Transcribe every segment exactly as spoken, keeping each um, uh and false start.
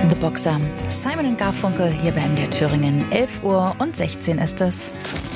The Boxer. Simon und Garfunkel hier bei M D R Thüringen. elf Uhr und sechzehn ist es.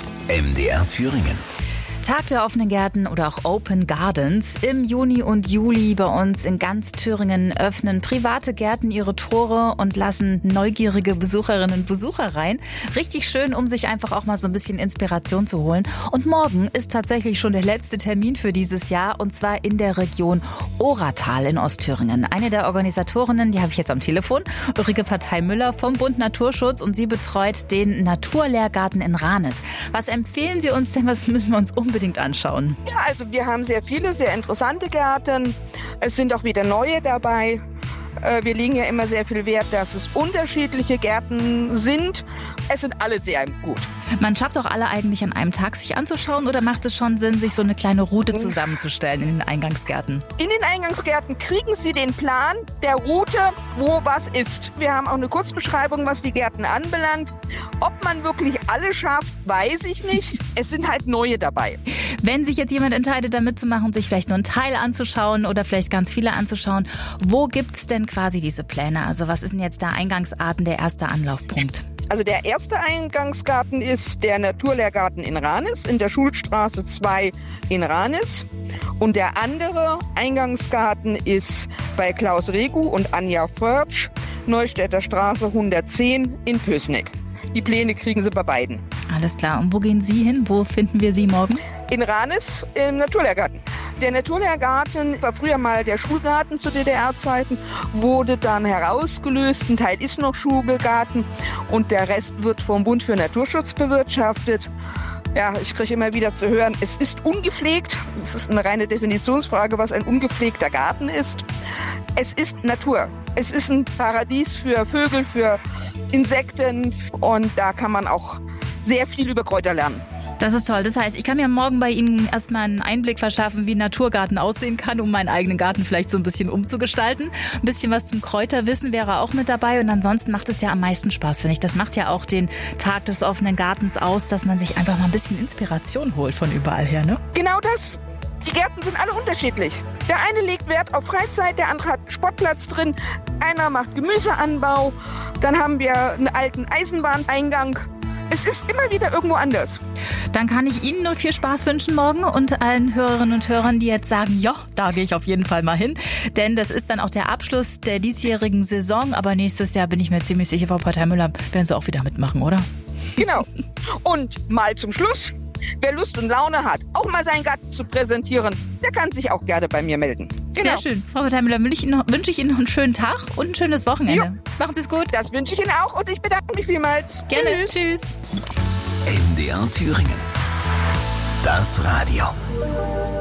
M D R Thüringen. Tag der offenen Gärten oder auch Open Gardens. Im Juni und Juli bei uns in ganz Thüringen öffnen private Gärten ihre Tore und lassen neugierige Besucherinnen und Besucher rein. Richtig schön, um sich einfach auch mal so ein bisschen Inspiration zu holen. Und morgen ist tatsächlich schon der letzte Termin für dieses Jahr, und zwar in der Region Oratal in Ostthüringen. Eine der Organisatorinnen, die habe ich jetzt am Telefon, Ulrike Partei-Müller vom Bund Naturschutz, und sie betreut den Naturlehrgarten in Ranis. Was empfehlen Sie uns denn, was müssen wir uns unbedingt anschauen? Ja, also wir haben sehr viele, sehr interessante Gärten. Es sind auch wieder neue dabei. Wir legen ja immer sehr viel Wert, dass es unterschiedliche Gärten sind. Es sind alle sehr gut. Man schafft auch alle eigentlich an einem Tag sich anzuschauen, oder macht es schon Sinn, sich so eine kleine Route zusammenzustellen in den Eingangsgärten? In den Eingangsgärten kriegen Sie den Plan der Route, wo was ist. Wir haben auch eine Kurzbeschreibung, was die Gärten anbelangt. Ob man wirklich alle schafft, weiß ich nicht. Es sind halt neue dabei. Wenn sich jetzt jemand entscheidet, da mitzumachen, sich vielleicht nur einen Teil anzuschauen oder vielleicht ganz viele anzuschauen, wo gibt's denn quasi diese Pläne? Also was ist denn jetzt der Eingangsarten, der erste Anlaufpunkt? Also der erste Eingangsgarten ist der Naturlehrgarten in Ranis, in der Schulstraße zwei in Ranis. Und der andere Eingangsgarten ist bei Klaus Regu und Anja Förtsch, Neustädter Straße hundertzehn in Pößneck. Die Pläne kriegen Sie bei beiden. Alles klar. Und wo gehen Sie hin? Wo finden wir Sie morgen? In Ranis im Naturlehrgarten. Der Naturlehrgarten war früher mal der Schulgarten zu D D R-Zeiten, wurde dann herausgelöst. Ein Teil ist noch Schulgarten und der Rest wird vom Bund für Naturschutz bewirtschaftet. Ja, ich kriege immer wieder zu hören, es ist ungepflegt. Es ist eine reine Definitionsfrage, was ein ungepflegter Garten ist. Es ist Natur. Es ist ein Paradies für Vögel, für Insekten, und da kann man auch sehr viel über Kräuter lernen. Das ist toll. Das heißt, ich kann mir morgen bei Ihnen erstmal einen Einblick verschaffen, wie ein Naturgarten aussehen kann, um meinen eigenen Garten vielleicht so ein bisschen umzugestalten. Ein bisschen was zum Kräuterwissen wäre auch mit dabei. Und ansonsten macht es ja am meisten Spaß, finde ich. Das macht ja auch den Tag des offenen Gartens aus, dass man sich einfach mal ein bisschen Inspiration holt von überall her, ne? Genau das. Die Gärten sind alle unterschiedlich. Der eine legt Wert auf Freizeit, der andere hat einen Sportplatz drin, einer macht Gemüseanbau, dann haben wir einen alten Eisenbahneingang. Es ist immer wieder irgendwo anders. Dann kann ich Ihnen nur viel Spaß wünschen morgen und allen Hörerinnen und Hörern, die jetzt sagen, ja, da gehe ich auf jeden Fall mal hin. Denn das ist dann auch der Abschluss der diesjährigen Saison. Aber nächstes Jahr bin ich mir ziemlich sicher, Frau Partei-Müller, werden Sie auch wieder mitmachen, oder? Genau. Und mal zum Schluss, wer Lust und Laune hat, auch mal seinen Garten zu präsentieren, der kann sich auch gerne bei mir melden. Genau. Sehr schön. Frau Partei-Müller, wünsche ich, Ihnen noch, wünsche ich Ihnen noch einen schönen Tag und ein schönes Wochenende. Jo. Machen Sie es gut. Das wünsche ich Ihnen auch, und ich bedanke mich vielmals. Gerne. Tschüss. Tschüss. M D R Thüringen. Das Radio.